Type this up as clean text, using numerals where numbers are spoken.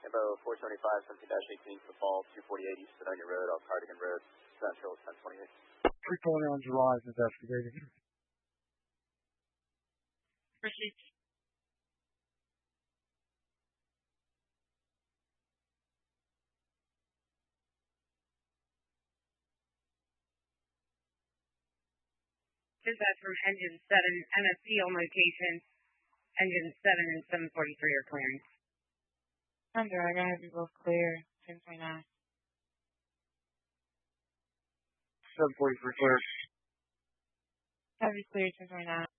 Tempo 475, 17-18 to the fall, 248 East Sedonia Road, off Cardigan Road, Central, 1028. 320 on July is investigated. Proceed. Dispatch from Engine 7, MSP on location. Engine 7 and 743 are clearing. Thunder, I gotta have you both clear. 1029. 743 clear. Have you clear 1029.